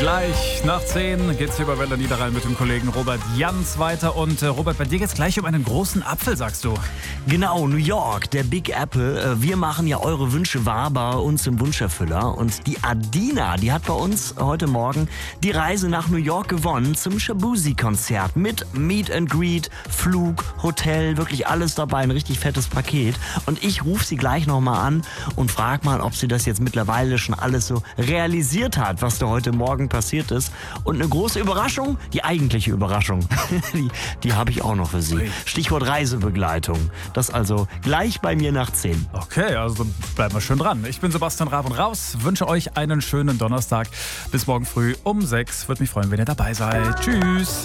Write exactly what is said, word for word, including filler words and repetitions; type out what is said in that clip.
Gleich nach zehn geht's hier bei Welle Niederrhein mit dem Kollegen Robert Jans weiter. Und äh, Robert, bei dir geht's gleich um einen großen Apfel, sagst du. Genau, New York, der Big Apple. Wir machen ja eure Wünsche wahr bei uns im Wunscherfüller. Und die Adina, die hat bei uns heute Morgen die Reise nach New York gewonnen zum Shaboozey-Konzert mit Meet and Greet, Flug, Hotel, wirklich alles dabei, ein richtig fettes Paket. Und ich rufe sie gleich nochmal an und frage mal, ob sie das jetzt mittlerweile schon alles so realisiert hat, was da heute Morgen passiert ist. Und eine große Überraschung, die eigentliche Überraschung, die, die habe ich auch noch für Sie. Stichwort Reisebegleitung. Das also gleich bei mir nach zehn. Okay, also bleiben wir schön dran. Ich bin Sebastian Raven raus, wünsche euch einen schönen Donnerstag. Bis morgen früh um sechs. Würde mich freuen, wenn ihr dabei seid. Tschüss.